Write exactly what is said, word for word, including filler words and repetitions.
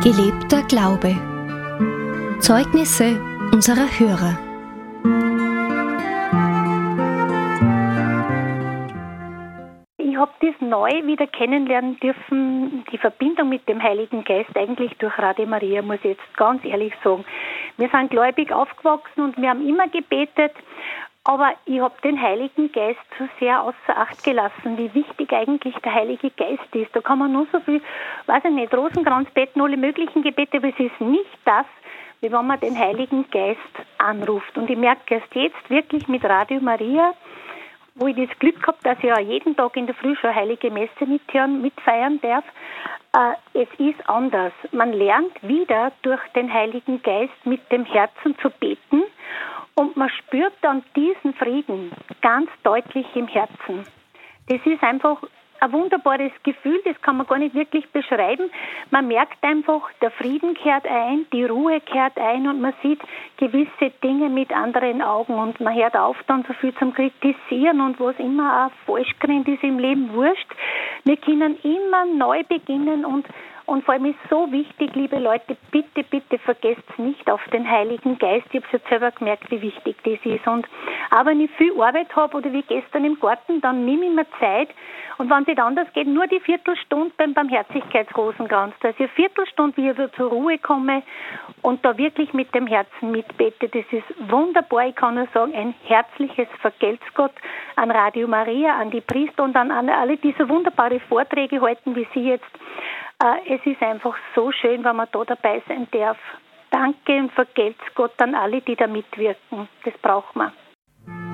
Gelebter Glaube. Zeugnisse unserer Hörer. Ich habe das neu wieder kennenlernen dürfen, die Verbindung mit dem Heiligen Geist, eigentlich durch Radio Maria, muss ich jetzt ganz ehrlich sagen. Wir sind gläubig aufgewachsen und wir haben immer gebetet, aber ich habe den Heiligen Geist so sehr außer Acht gelassen, wie wichtig eigentlich der Heilige Geist ist. Da kann man nur so viel, weiß ich nicht, Rosenkranz beten, alle möglichen Gebete, aber es ist nicht das, wie wenn man den Heiligen Geist anruft. Und ich merke erst jetzt wirklich mit Radio Maria, wo ich das Glück habe, dass ich ja jeden Tag in der Früh schon Heilige Messe mithören, mitfeiern darf. Äh, es ist anders. Man lernt wieder durch den Heiligen Geist mit dem Herzen zu beten und man spürt dann diesen Frieden ganz deutlich im Herzen. Das ist einfach ein wunderbares Gefühl, das kann man gar nicht wirklich beschreiben. Man merkt einfach, der Frieden kehrt ein, die Ruhe kehrt ein und man sieht gewisse Dinge mit anderen Augen und man hört auf dann so viel zum Kritisieren und was immer auch falsch gerannt ist im Leben, wurscht. Wir können immer neu beginnen und Und vor allem ist so wichtig, liebe Leute, bitte, bitte vergesst nicht auf den Heiligen Geist. Ich habe es jetzt selber gemerkt, wie wichtig das ist. Und auch wenn ich viel Arbeit habe oder wie gestern im Garten, dann nehme ich mir Zeit. Und wenn es nicht anders geht, nur die Viertelstunde beim Barmherzigkeitsrosenkranz. Also eine Viertelstunde, wie ich so zur Ruhe komme und da wirklich mit dem Herzen mitbete. Das ist wunderbar. Ich kann nur sagen, ein herzliches Vergelt's Gott an Radio Maria, an die Priester und an alle, die so wunderbare Vorträge halten, wie Sie jetzt. Es ist einfach so schön, wenn man da dabei sein darf. Danke und vergelt's Gott an alle, die da mitwirken. Das braucht man.